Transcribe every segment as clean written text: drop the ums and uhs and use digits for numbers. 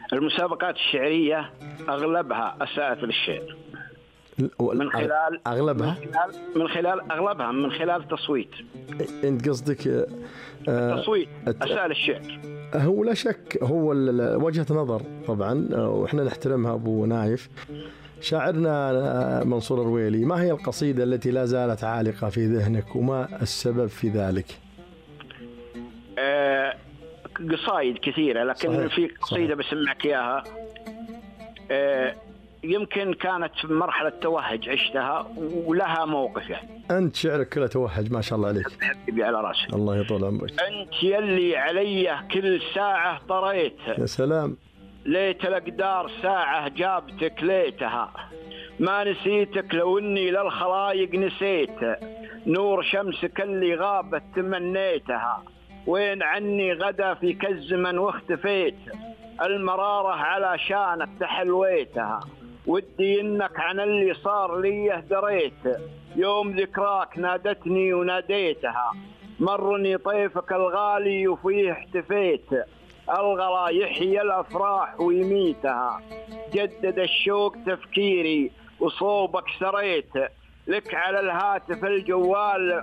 المسابقات الشعرية أغلبها أساءت للشعر من خلال أغلبها من خلال تصويت. أنت قصدك التصويت أساء للشعر؟ هو لا شك، هو وجهة نظر طبعا، وإحنا نحترمها أبو نايف. شاعرنا منصور الرويلي، ما هي القصيدة التي لا زالت عالقة في ذهنك وما السبب في ذلك؟ قصائد كثيرة، لكن صحيح. في قصيدة بسمعك إياها. يمكن كانت في مرحلة توهج عشتها ولها موقف. يعني أنت شعرك كله توهج ما شاء الله عليك. حبيبي على راسي، الله يطول عمرك. أنت يلي علي كل ساعة طريت، يا سلام. ليت الأقدار ساعة جابتك ليتها، ما نسيتك لو إني للخلايق نسيت، نور شمسك اللي غابت تمنيتها، وين عني غدا في كالزمن واختفيت، المرارة على شانك تحلويتها، ودي إنك عن اللي صار لي دريت، يوم ذكراك نادتني وناديتها، مرني طيفك الغالي وفيه احتفيت، الغلا يحيي الأفراح ويميتها، جدد الشوق تفكيري وصوبك سريت، لك على الهاتف الجوال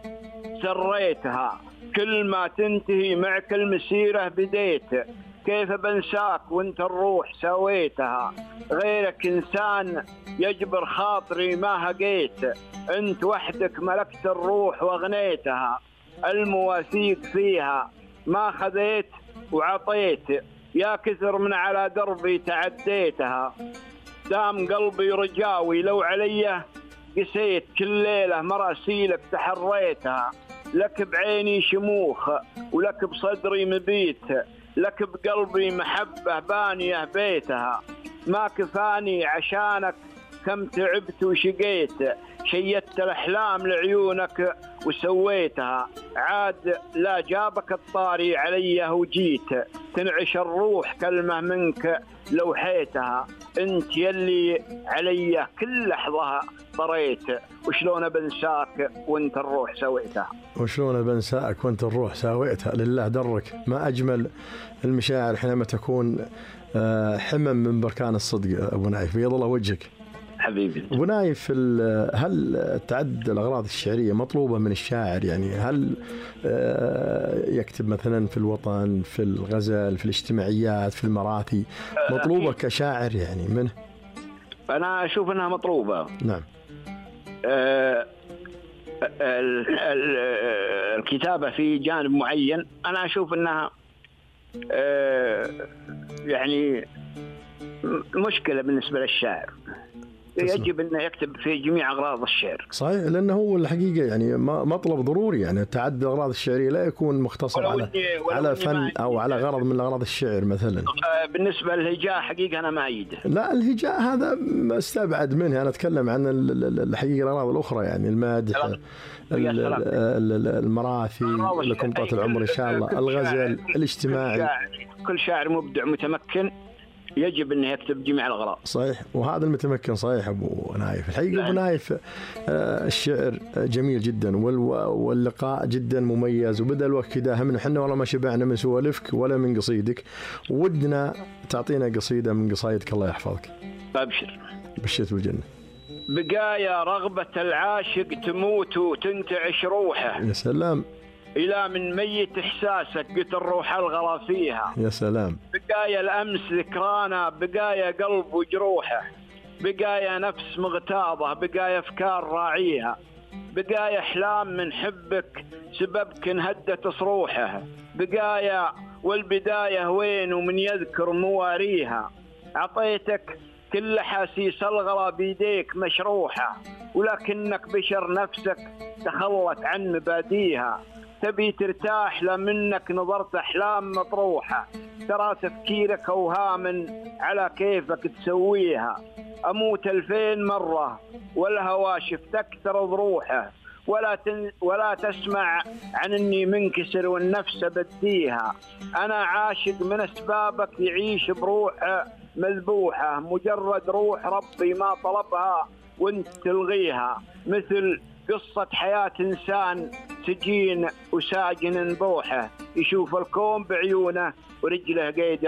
سريتها، كل ما تنتهي معك المسيرة بديت، كيف بنساك وانت الروح سويتها، غيرك إنسان يجبر خاطري ما هقيت، انت وحدك ملكت الروح واغنيتها، المواثيق فيها ما خذيت وعطيت، يا كثر من على دربي تعديتها، دام قلبي رجاوي لو علي قسيت، كل ليلة مراسيلك تحريتها، لك بعيني شموخ ولك بصدري مبيت، لك بقلبي محبة بانية بيتها، ما كفاني عشانك كم تعبت وشقيت، شيدت الأحلام لعيونك وسويتها، عاد لا جابك الطاري علي وجيت، تنعش الروح كلمة منك لو حيتها، انت يلي علي كل لحظة طريت، وشلون بنساك وانت الروح سويتها. وشلون بنساك وانت الروح سويتها، لله درك. ما أجمل المشاعر حينما تكون حمم من بركان الصدق. أبو نايف بيض الله وجهك حبيبي. أبو نايف، هل تعد الأغراض الشعرية مطلوبة من الشاعر؟ يعني هل يكتب مثلا في الوطن، في الغزل، في الاجتماعيات، في المراثي، مطلوبة كشاعر يعني منه؟ أنا أشوف أنها مطلوبة. نعم. الكتابة في جانب معين أنا أشوف أنها يعني مشكلة بالنسبة للشاعر، يجب أنه يكتب في جميع أغراض الشعر. صحيح، لأنه هو الحقيقة يعني مطلب ضروري، يعني تعدد الأغراض الشعرية لا يكون مختصر على فن أو على غرض من أغراض الشعر مثلا. بالنسبة للهجاء حقيقة أنا ما أيده. لا، الهجاء هذا استبعد منه، أنا أتكلم عن الحقيقة الأغراض الأخرى، يعني المادح، المراثي، لكم طول العمر إن شاء الله، الغزل، الاجتماعي. كل شاعر مبدع متمكن يجب أنه يكتب جميع الأغراض. صحيح، وهذا المتمكن صحيح أبو نايف. الحقيقة أبو نايف الشعر جميل جدا واللقاء جدا مميز، وبدأ الوقت كده همنا حنا والله ما شبعنا من سوالفك ولا من قصيدك، ودنا تعطينا قصيدة من قصايدك الله يحفظك. أبشر. بشيت بالجنة. بقايا رغبة العاشق تموت وتنتعش روحه. يا سلام. إلى من ميت إحساسك قلت الروح الغلا فيها. يا سلام. بقايا الأمس ذكرانا، بقايا قلب وجروحه، بقايا نفس مغتاظة، بقايا أفكار راعيها، بقايا أحلام من حبك سببك انهدت صروحه، بقايا والبداية وين ومن يذكر مواريها، عطيتك كل حاسيس الغلا بيديك مشروحة، ولكنك بشر نفسك تخلت عن مباديها، تبي ترتاح لمنك نظرت أحلام مطروحة، ترى تفكيرك أوهام على كيفك تسويها، أموت 2000 مرة والهوى شفت أكثر ضروحه، ولا تسمع عن إني منكسر والنفس بديها، أنا عاشق من أسبابك يعيش بروح مذبوحة، مجرد روح ربي ما طلبها وانت تلغيها، مثل قصة حياة إنسان سجين وساجن بوحه، يشوف الكون بعيونه ورجله قيد